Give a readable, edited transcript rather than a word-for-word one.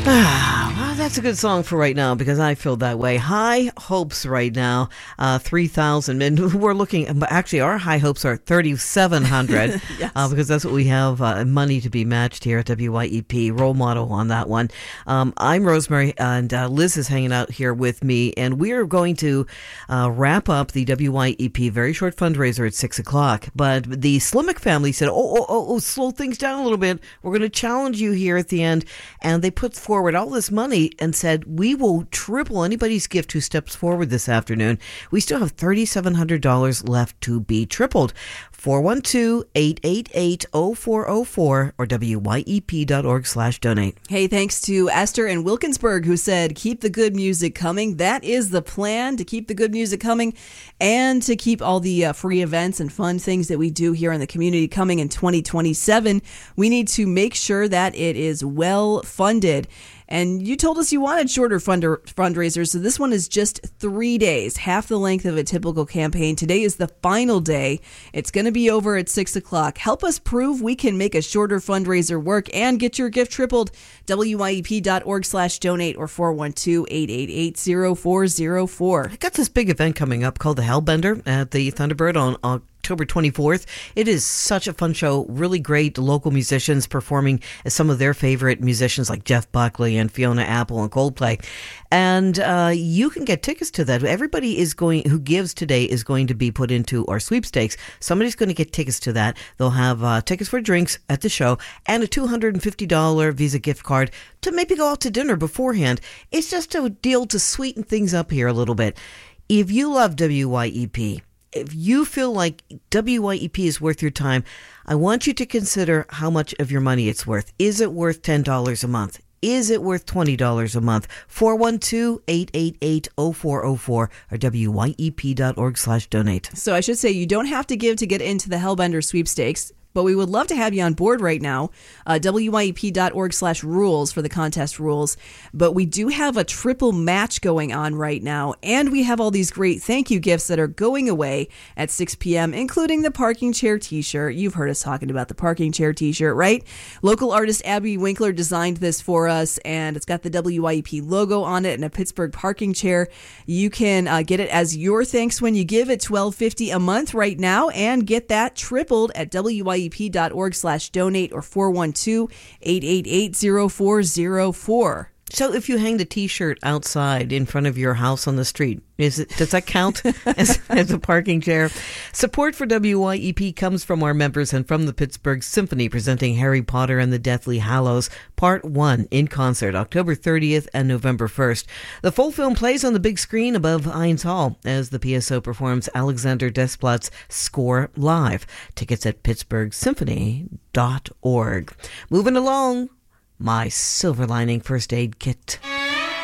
Well, that's a good song for right now because I feel that way. High hopes right now, 3,000. And we're looking, actually, our high hopes are 3,700 Yes. Because that's what we have money to be matched here at WYEP. Role model on that one. I'm Rosemary, and Liz is hanging out here with me, and we are going to wrap up the WYEP very short fundraiser at 6 o'clock. But the Slimek family said, slow things down a little bit. We're going to challenge you here at the end. And they put forward all this money and said, we will triple anybody's gift who steps forward this afternoon. We still have $3,700 left to be tripled. 412-888-0404 or wyep.org/donate. Hey, thanks to Esther in Wilkinsburg who said, keep the good music coming. That is the plan, to keep the good music coming and to keep all the free events and fun things that we do here in the community coming in 2027. We need to make sure that it is well funded. And you told us you wanted shorter fundraisers, so this one is just 3 days, half the length of a typical campaign. Today is the final day. It's going to be over at 6 o'clock. Help us prove we can make a shorter fundraiser work and get your gift tripled. wyep.org/donate or 412-888-0404. I got this big event coming up called the Hellbender at the Thunderbird on October 24th. It is such a fun show. Really great local musicians performing as some of their favorite musicians like Jeff Buckley and Fiona Apple and Coldplay. And you can get tickets to that. Everybody who gives today is going to be put into our sweepstakes. Somebody's going to get tickets to that. They'll have tickets for drinks at the show and a $250 Visa gift card to maybe go out to dinner beforehand. It's just a deal to sweeten things up here a little bit. If you love WYEP, if you feel like WYEP is worth your time, I want you to consider how much of your money it's worth. Is it worth $10 a month? Is it worth $20 a month? 412-888-0404 or wyep.org/donate. So I should say you don't have to give to get into the Hellbender sweepstakes, but we would love to have you on board right now. wyep.org/rules for the contest rules. But we do have a triple match going on right now, and we have all these great thank you gifts that are going away at 6 p.m., including the parking chair t-shirt. You've heard us talking about the parking chair t-shirt, right? Local artist Abby Winkler designed this for us, and it's got the WYEP logo on it and a Pittsburgh parking chair. You can get it as your thanks when you give at $12.50 a month right now, and get that tripled at wyep.org/donate or 412-888-0404. So if you hang the t-shirt outside in front of your house on the street, does that count as a parking chair? Support for WYEP comes from our members and from the Pittsburgh Symphony, presenting Harry Potter and the Deathly Hallows Part 1 in concert October 30th and November 1st. The full film plays on the big screen above Heinz Hall as the PSO performs Alexander Desplat's score live. Tickets at pittsburghsymphony.org. Moving along, my Silver Lining First Aid Kit.